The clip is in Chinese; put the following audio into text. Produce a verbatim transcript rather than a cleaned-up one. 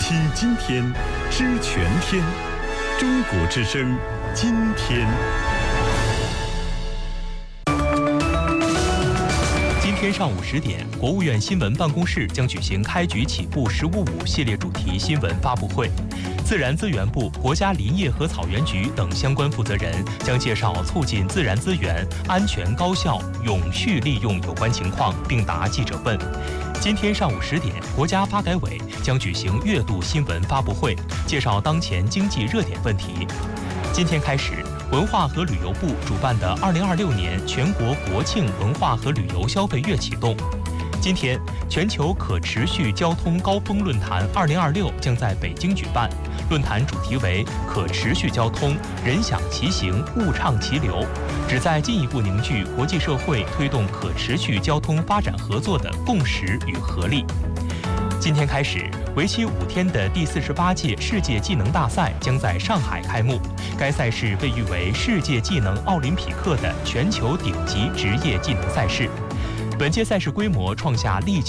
听今天，知全天。中国之声，今天。 今天上午十点，国务院新闻办公室将举行开局起步“十五五”系列主题新闻发布会。自然资源部、国家林业和草原局等相关负责人将介绍促进自然资源安全、高效、永续利用有关情况，并答记者问。今天上午十点，国家发改委将举行月度新闻发布会，介绍当前经济热点问题。今天开始，文化和旅游部主办的二零二六年全国国庆文化和旅游消费月启动。今天，全球可持续交通高峰论坛二零二六将在北京举办，论坛主题为“可持续交通，人享其行，物畅其流”，旨在进一步凝聚国际社会推动可持续交通发展合作的共识与合力。今天开始，为期五天的第四十八届世界技能大赛将在上海开幕。该赛事被誉为世界技能奥林匹克的全球顶级职业技能赛事。本届赛事规模创下历